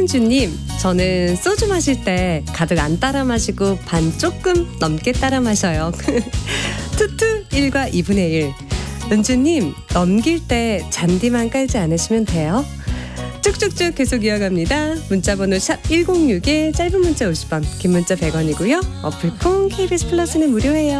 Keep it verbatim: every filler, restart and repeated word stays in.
최은주님, 저는 소주 마실 때 가득 안 따라 마시고 반 조금 넘게 따라 마셔요. 투투 일과 이분의 일. 은주님, 넘길 때 잔디만 깔지 않으시면 돼요. 쭉쭉쭉 계속 이어갑니다. 문자번호 샵 일공육에 짧은 문자 오십 원, 긴 문자 백 원이고요. 어플콩 케이비에스 플러스는 무료예요.